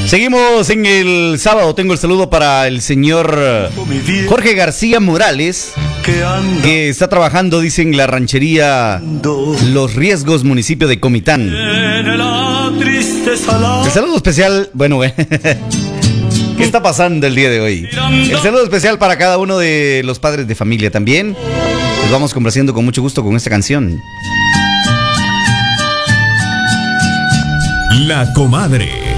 Seguimos en el sábado. Tengo el saludo para el señor Jorge García Morales, que está trabajando, dice, en la ranchería Los Riesgos, municipio de Comitán. El saludo especial, bueno, ¿qué está pasando el día de hoy? El saludo especial para cada uno de los padres de familia también. Les vamos complaciendo con mucho gusto con esta canción. La Comadre.